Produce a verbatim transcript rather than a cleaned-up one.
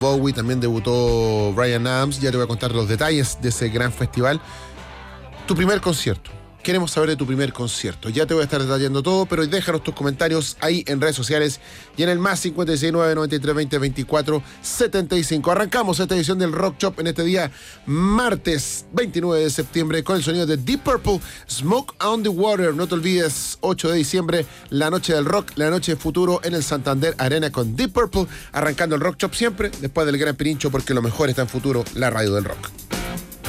Bowie, también debutó Bryan Adams. Ya te voy a contar los detalles de ese gran festival. Tu primer concierto. Queremos saber de tu primer concierto. Ya te voy a estar detallando todo, pero déjanos tus comentarios ahí en redes sociales y en el más cinco seis nueve, nueve tres, veinte, veinticuatro, setenta y cinco. Arrancamos esta edición del Rock Shop en este día, martes veintinueve de septiembre, con el sonido de Deep Purple, Smoke on the Water. No te olvides, ocho de diciembre, la noche del rock, la noche de futuro en el Santander Arena con Deep Purple. Arrancando el Rock Shop siempre, después del Gran Pirincho, porque lo mejor está en Futuro, la radio del rock.